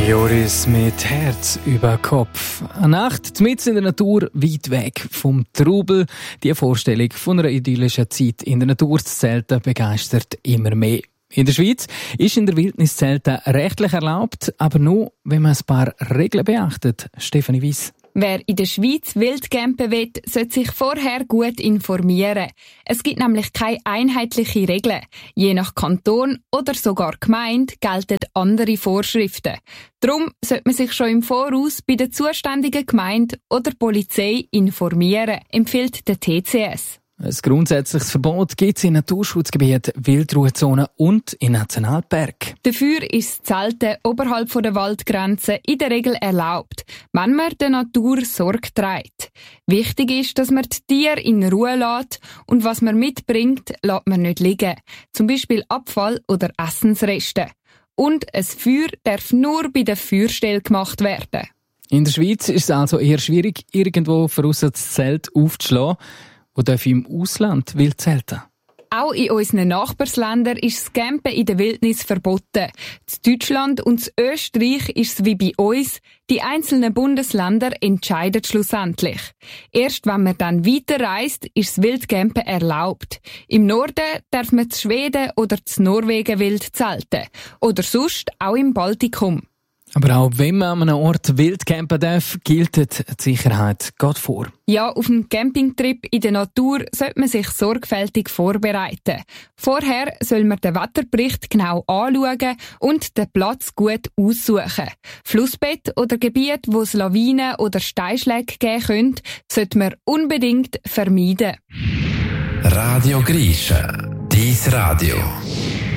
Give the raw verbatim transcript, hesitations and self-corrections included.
Joris mit Herz über Kopf. Eine Nacht mitten in der Natur, weit weg vom Trubel. Die Vorstellung von einer idyllischen Zeit in der Natur zu zelten begeistert immer mehr. In der Schweiz ist in der Wildnis Zelten rechtlich erlaubt, aber nur, wenn man ein paar Regeln beachtet. Stefanie Weiss. Wer in der Schweiz wild campen will, sollte sich vorher gut informieren. Es gibt nämlich keine einheitlichen Regeln. Je nach Kanton oder sogar Gemeinde gelten andere Vorschriften. Darum sollte man sich schon im Voraus bei der zuständigen Gemeinde oder Polizei informieren, empfiehlt der T C S. Ein grundsätzliches Verbot gibt es in Naturschutzgebieten, Wildruhezonen und in Nationalparken. Dafür ist das Zelten oberhalb der Waldgrenze in der Regel erlaubt, wenn man der Natur Sorge trägt. Wichtig ist, dass man die Tiere in Ruhe lässt und was man mitbringt, lässt man nicht liegen. Zum Beispiel Abfall oder Essensreste. Und ein Feuer darf nur bei der Feuerstelle gemacht werden. In der Schweiz ist es also eher schwierig, irgendwo voraus das Zelt aufzuschlagen. Wo darf im Ausland wild zelten? Auch in unseren Nachbarländern ist das Campen in der Wildnis verboten. In Deutschland und in Österreich ist es wie bei uns. Die einzelnen Bundesländer entscheiden schlussendlich. Erst wenn man dann weiterreist, ist das Wildcampen erlaubt. Im Norden darf man in Schweden oder in Norwegen wild zelten. Oder sonst auch im Baltikum. Aber auch wenn man an einem Ort wild campen darf, gilt die Sicherheit Gott vor. Ja, auf einem Campingtrip in der Natur sollte man sich sorgfältig vorbereiten. Vorher soll man den Wetterbericht genau anschauen und den Platz gut aussuchen. Flussbett oder Gebiete, wo es Lawinen oder Steinschläge geben könnte, sollte man unbedingt vermeiden. Radio Grisha, dein Radio.